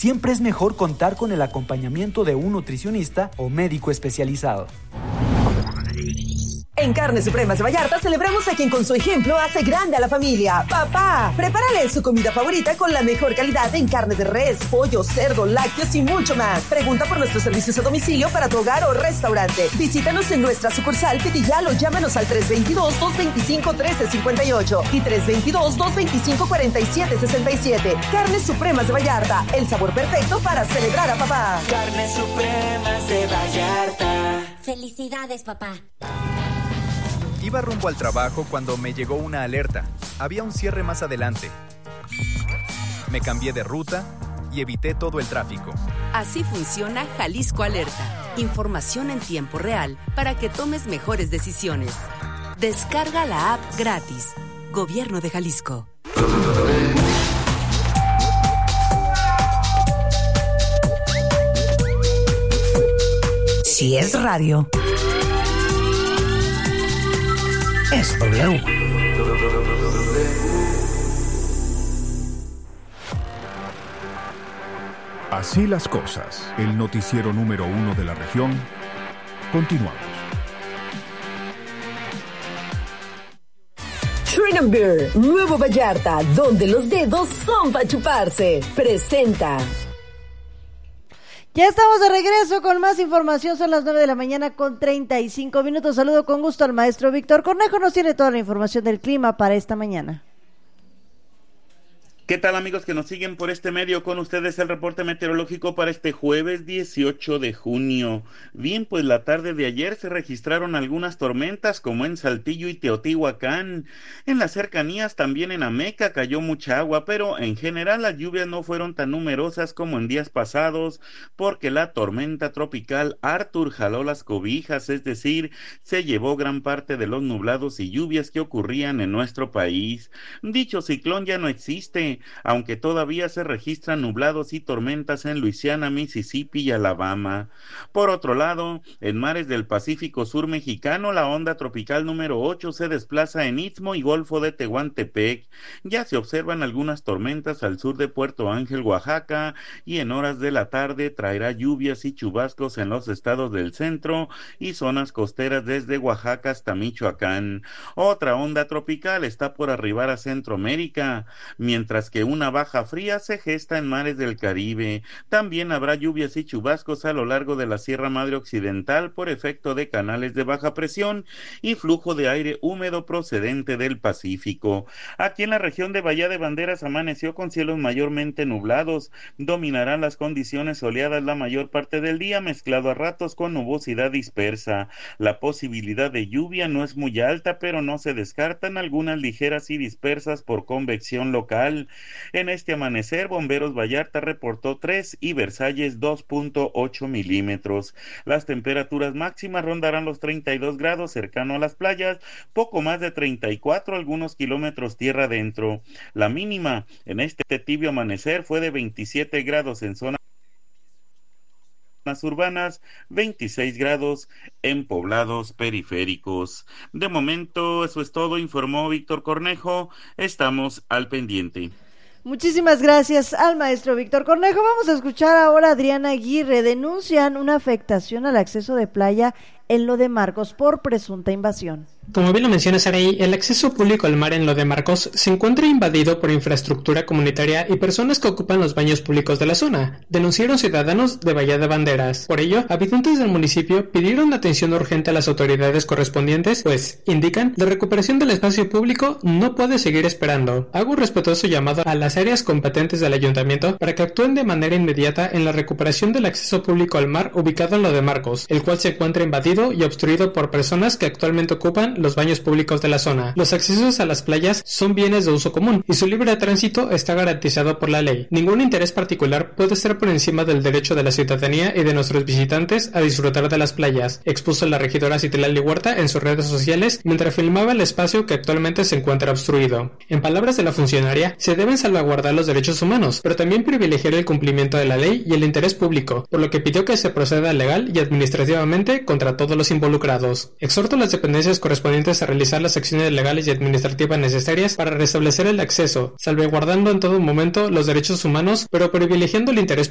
siempre es mejor contar con el acompañamiento de un nutricionista o médico especializado. En Carnes Supremas de Vallarta celebramos a quien con su ejemplo hace grande a la familia. Papá, prepárale su comida favorita con la mejor calidad en carne de res, pollo, cerdo, lácteos y mucho más. Pregunta por nuestros servicios a domicilio para tu hogar o restaurante. Visítanos en nuestra sucursal Petillal o llámanos al 322-225-1358 y 322-225-4767. Carnes Supremas de Vallarta, el sabor perfecto para celebrar a papá. Carnes Supremas de Vallarta. Felicidades, papá. Iba rumbo al trabajo cuando me llegó una alerta. Había un cierre más adelante. Me cambié de ruta y evité todo el tráfico. Así funciona Jalisco Alerta. Información en tiempo real para que tomes mejores decisiones. Descarga la app gratis. Gobierno de Jalisco. Si es radio, es W. Así las cosas, el noticiero número 1 de la región. Continuamos. Trinity Beer, Nuevo Vallarta, donde los dedos son para chuparse. Presenta. Ya estamos de regreso con más información, son las 9 de la mañana con 35 minutos. Saludo con gusto al maestro Víctor Cornejo, nos tiene toda la información del clima para esta mañana. ¿Qué tal, amigos que nos siguen por este medio? Con ustedes el reporte meteorológico para este jueves 18 de junio. Bien, pues la tarde de ayer se registraron algunas tormentas como en Saltillo y Teotihuacán. En las cercanías, también en Ameca, cayó mucha agua, pero en general las lluvias no fueron tan numerosas como en días pasados, porque la tormenta tropical Arthur jaló las cobijas, es decir, se llevó gran parte de los nublados y lluvias que ocurrían en nuestro país. Dicho ciclón ya no existe, aunque todavía se registran nublados y tormentas en Luisiana, Mississippi y Alabama. Por otro lado, en mares del Pacífico Sur mexicano, la onda tropical número 8 se desplaza en Istmo y Golfo de Tehuantepec. Ya se observan algunas tormentas al sur de Puerto Ángel, Oaxaca, y en horas de la tarde traerá lluvias y chubascos en los estados del centro y zonas costeras desde Oaxaca hasta Michoacán. Otra onda tropical está por arribar a Centroamérica, mientras que una baja fría se gesta en mares del Caribe. También habrá lluvias y chubascos a lo largo de la Sierra Madre Occidental por efecto de canales de baja presión y flujo de aire húmedo procedente del Pacífico. Aquí en la región de Bahía de Banderas amaneció con cielos mayormente nublados. Dominarán las condiciones soleadas la mayor parte del día, mezclado a ratos con nubosidad dispersa. La posibilidad de lluvia no es muy alta, pero no se descartan algunas ligeras y dispersas por convección local. En este amanecer, Bomberos Vallarta reportó 3 y Versalles 2.8 milímetros. Las temperaturas máximas rondarán los 32 grados cercano a las playas, poco más de 34 algunos kilómetros tierra adentro. La mínima en este tibio amanecer fue de 27 grados en zonas urbanas, 26 grados en poblados periféricos. De momento, eso es todo, informó Víctor Cornejo. Estamos al pendiente. Muchísimas gracias al maestro Víctor Cornejo. Vamos a escuchar ahora a Adriana Aguirre. Denuncian una afectación al acceso de playa en Lo de Marcos por presunta invasión. Como bien lo menciona Saraí, el acceso público al mar en Lo de Marcos se encuentra invadido por infraestructura comunitaria y personas que ocupan los baños públicos de la zona, denunciaron ciudadanos de Bahía de Banderas. Por ello, habitantes del municipio pidieron atención urgente a las autoridades correspondientes, pues, indican, la recuperación del espacio público no puede seguir esperando. Hago un respetuoso llamado a las áreas competentes del ayuntamiento para que actúen de manera inmediata en la recuperación del acceso público al mar ubicado en Lo de Marcos, el cual se encuentra invadido y obstruido por personas que actualmente ocupan los baños públicos de la zona. Los accesos a las playas son bienes de uso común y su libre tránsito está garantizado por la ley. Ningún interés particular puede estar por encima del derecho de la ciudadanía y de nuestros visitantes a disfrutar de las playas, expuso la regidora Citlali Huerta en sus redes sociales mientras filmaba el espacio que actualmente se encuentra obstruido. En palabras de la funcionaria, se deben salvaguardar los derechos humanos, pero también privilegiar el cumplimiento de la ley y el interés público, por lo que pidió que se proceda legal y administrativamente contra todos los involucrados. Exhorto a las dependencias correspondientes a realizar las acciones legales y administrativas necesarias para restablecer el acceso, salvaguardando en todo momento los derechos humanos, pero privilegiando el interés